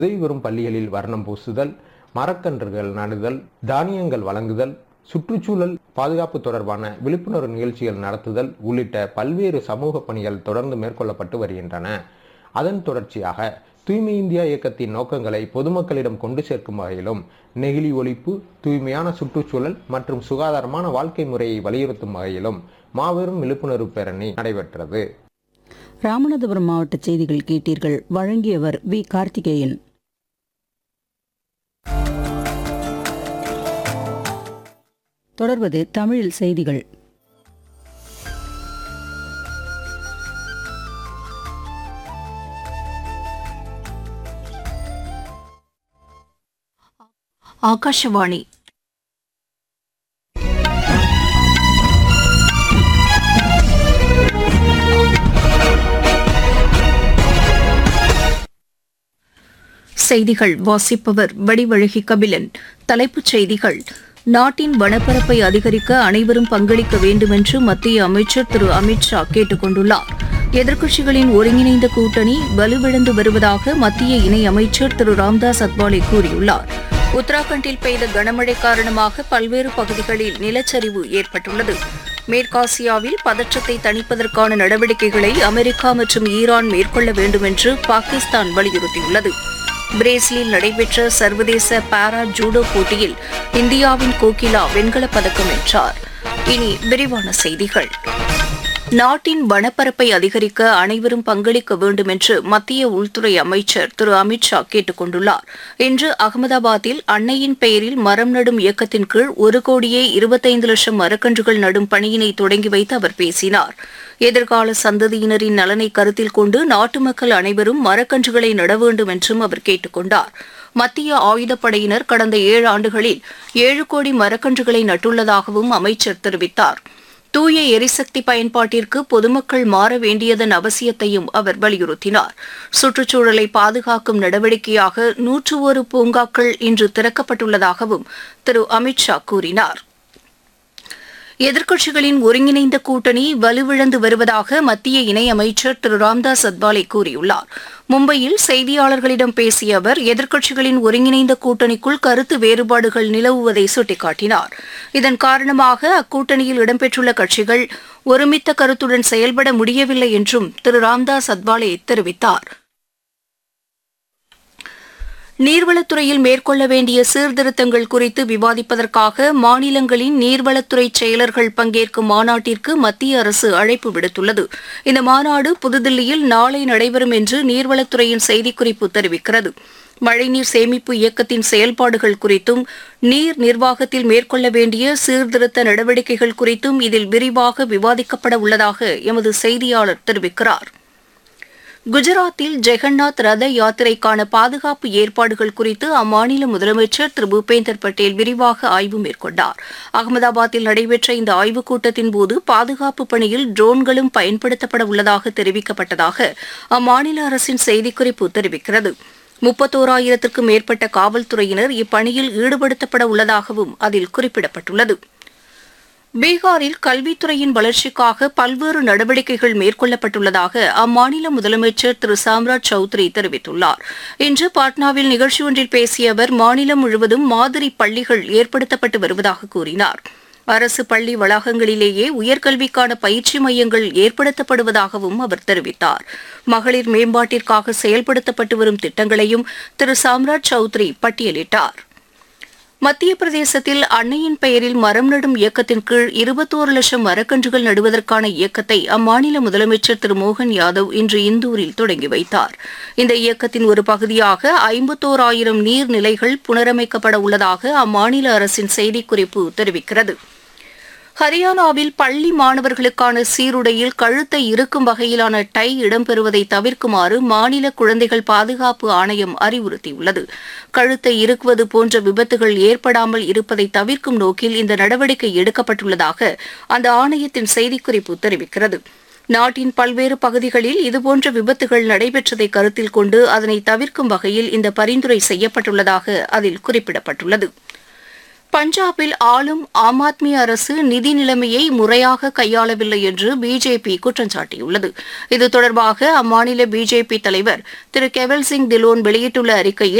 உதவி பெறும் பள்ளிகளில் வர்ணம் பூசுதல், மரக்கன்றுகள் நடுதல், தானியங்கள் வழங்குதல், சுற்றுச்சூழல் பாதுகாப்பு தொடர்பான விழிப்புணர்வு நிகழ்ச்சிகள் நடத்துதல் உள்ளிட்ட பல்வேறு சமூக பணிகள் தொடர்ந்து மேற்கொள்ளப்பட்டு வருகின்றன. அதன் தொடர்ச்சியாக தூய்மை இந்தியா இயக்கத்தின் நோக்கங்களை பொதுமக்களிடம் கொண்டு சேர்க்கும் வகையிலும் நெகிழி ஒழிப்பு, தூய்மையான சுற்றுச்சூழல் மற்றும் சுகாதாரமான வாழ்க்கை முறையை வலியுறுத்தும் வகையிலும் மாபெரும் விழிப்புணர்வு பேரணி நடைபெற்றது. ராமநாதபுரம் மாவட்ட செய்திகள் கேட்டீர்கள். வழங்கியவர் வி. கார்த்திகேயன். தொடர்வது தமிழில் செய்திகள். ஆகாஷவாணி. செய்திகள் வாசிப்பவர் வடிவழகி கபிலன். தலைப்புச் செய்திகள்: நாட்டின் வனப்பரப்பை அதிகரிக்க அனைவரும் பங்களிக்க வேண்டுமென்று மத்திய அமைச்சர் திரு அமித் ஷா கேட்டுக் கொண்டுள்ளார். எதிர்க்கட்சிகளின் ஒருங்கிணைந்த கூட்டணி வலுவிழந்து வருவதாக மத்திய இணையமைச்சர் திரு ராம்தாஸ் அத்வாலே கூறியுள்ளார். உத்தராகண்டில் பெய்த கனமழை காரணமாக பல்வேறு பகுதிகளில் நிலச்சரிவு ஏற்பட்டுள்ளது. மேற்காசியாவில் பதற்றத்தை தணிப்பதற்கான நடவடிக்கைகளை அமெரிக்கா மற்றும் ஈரான் மேற்கொள்ள வேண்டுமென்று பாகிஸ்தான் வலியுறுத்தியுள்ளது. பிரேசிலில் நடைபெற்ற சர்வதேச பாரா ஜூடோ போட்டியில் இந்தியாவின் கோகிலா வெண்கலப் பதக்கம் வென்றார். இனி விரிவான செய்திகள். நாட்டின் வனப்பரப்பை அதிகரிக்க அனைவரும் பங்களிக்க வேண்டும் என்று மத்திய உள்துறை அமைச்சர் திரு அமித் ஷா கேட்டுக் கொண்டுள்ளார். இன்று அகமதாபாத்தில் அன்னையின் பெயரில் மரம் நடும் இயக்கத்தின் கீழ் 1,25,00,000 மரக்கன்றுகள் நடும் பணியினை தொடங்கி வைத்து அவர் பேசினார். எதிர்கால சந்ததியினரின் நலனை கருத்தில் கொண்டு நாட்டு மக்கள் அனைவரும் மரக்கன்றுகளை நட வேண்டும் என்றும் அவர் கேட்டுக் கொண்டார். மத்திய ஆயுதப்படையினர் கடந்த 7 ஆண்டுகளில் 7 கோடி மரக்கன்றுகளை நட்டுள்ளதாகவும் அமைச்சர் தெரிவித்தார். தூய எரிசக்தி பயன்பாட்டிற்கு பொதுமக்கள் மாற வேண்டியதன் அவசியத்தையும் அவர் வலியுறுத்தினார். சுற்றுச்சூழலை பாதுகாக்கும் நடவடிக்கையாக 101 பூங்காக்கள் இன்று திறக்கப்பட்டுள்ளதாகவும் திரு அமித் ஷா கூறினார். எதிர்க்கட்சிகளின் ஒருங்கிணைந்த கூட்டணி வலுவிழந்து வருவதாக மத்திய இணையமைச்சர் திரு ராம்தாஸ் அத்வாலே கூறியுள்ளார். மும்பையில் செய்தியாளர்களிடம் பேசிய அவர் எதிர்க்கட்சிகளின் ஒருங்கிணைந்த கூட்டணிக்குள் கருத்து வேறுபாடுகள் நிலவுவதை சுட்டிக்காட்டினார். இதன் காரணமாக அக்கூட்டணியில் இடம்பெற்றுள்ள கட்சிகள் ஒருமித்த கருத்துடன் செயல்பட முடியவில்லை என்றும் திரு ராம்தாஸ் அத்வாலே தெரிவித்தார். நீர்வளத்துறையில் மேற்கொள்ள வேண்டிய சீர்திருத்தங்கள் குறித்து விவாதிப்பதற்காக மாநிலங்களின் நீர்வளத்துறை செயலர்கள் பங்கேற்கும் மாநாட்டிற்கு மத்திய அரசு அழைப்பு விடுத்துள்ளது. இந்த மாநாடு புதுதில்லியில் நாளை நடைபெறும் என்று நீர்வளத்துறையின் செய்திக்குறிப்பு தெரிவிக்கிறது. மழைநீர் சேமிப்பு இயக்கத்தின் செயல்பாடுகள் குறித்தும் நீர் நிர்வாகத்தில் மேற்கொள்ள வேண்டிய சீர்திருத்த நடவடிக்கைகள் குறித்தும் இதில் விரிவாக விவாதிக்கப்பட உள்ளதாக எமது செய்தியாளர் தெரிவிக்கிறார். குஜராத்தில் ஜெகநாத் ரத யாத்திரைக்கான பாதுகாப்பு ஏற்பாடுகள் குறித்து அம்மாநில முதலமைச்சர் திரு பூபேந்தர் பட்டேல் விரிவாக ஆய்வு மேற்கொண்டார். அகமதாபாத்தில் நடைபெற்ற இந்த ஆய்வுக் கூட்டத்தின் போது பாதுகாப்பு பணியில் ட்ரோன்களும் பயன்படுத்தப்பட உள்ளதாக தெரிவிக்கப்பட்டதாக அம்மாநில அரசின் செய்திக்குறிப்பு தெரிவிக்கிறது. 31,000க்கும் மேற்பட்ட காவல்துறையினர் இப்பணியில் ஈடுபடுத்தப்பட உள்ளதாகவும் அதில் குறிப்பிடப்பட்டுள்ளது. பீகாரில் கல்வித்துறையின் வளர்ச்சிக்காக பல்வேறு நடவடிக்கைகள் மேற்கொள்ளப்பட்டுள்ளதாக அம்மாநில முதலமைச்சர் திரு சாம்ராஜ் சௌத்ரி தெரிவித்துள்ளார். இன்று பாட்னாவில் நிகழ்ச்சி ஒன்றில் பேசிய அவர் மாநிலம் முழுவதும் மாதிரி பள்ளிகள் ஏற்படுத்தப்பட்டு வருவதாக கூறினார். அரசு பள்ளி வளாகங்களிலேயே உயர்கல்விக்கான பயிற்சி மையங்கள் ஏற்படுத்தப்படுவதாகவும் அவர் தெரிவித்தார். மகளிர் மேம்பாட்டிற்காக செயல்படுத்தப்பட்டு வரும் திட்டங்களையும் திரு சாம்ராஜ் சௌத்ரி பட்டியலிட்டார். மத்திய பிரதேசத்தில் அன்னையின் பெயரில் மரம் நடும் இயக்கத்தின் கீழ் 21,00,000 மரக்கன்றுகள் நடுவதற்கான இயக்கத்தை அம்மாநில முதலமைச்சர் திரு மோகன் யாதவ் இன்று இந்தூரில் தொடங்கி வைத்தார். இந்த இயக்கத்தின் ஒரு பகுதியாக 51,000 நீர்நிலைகள் புனரமைக்கப்பட உள்ளதாக அம்மாநில அரசின் செய்திக்குறிப்பு தெரிவிக்கிறது. ஹரியானாவில் பள்ளி மாணவர்களுக்கான சீருடையில் கழுத்தை இறுக்கும் வகையிலான டை இடம்பெறுவதை தவிர்க்குமாறு மாநில குழந்தைகள் பாதுகாப்பு ஆணையம் அறிவுறுத்தியுள்ளது. கழுத்தை இறுக்குவது போன்ற விபத்துகள் ஏற்படாமல் இருப்பதை தவிர்க்கும் நோக்கில் இந்த நடவடிக்கை எடுக்கப்பட்டுள்ளதாக அந்த ஆணையத்தின் செய்திக்குறிப்பு தெரிவிக்கிறது. நாட்டின் பல்வேறு பகுதிகளில் இதுபோன்ற விபத்துகள் நடைபெற்றதை கருத்தில் கொண்டு அதனை தவிர்க்கும் வகையில் இந்த பரிந்துரை செய்யப்பட்டுள்ளதாக அதில் குறிப்பிடப்பட்டுள்ளது. பஞ்சாபில் ஆளும் ஆம் ஆத்மி அரசு நிதி நிலைமையை முறையாக கையாளவில்லை என்று பிஜேபி குற்றம் சாட்டியுள்ளது. இது தொடர்பாக அம்மாநில பிஜேபி தலைவர் திரு கெவல் சிங் திலோன் வெளியிட்டுள்ள அறிக்கையில்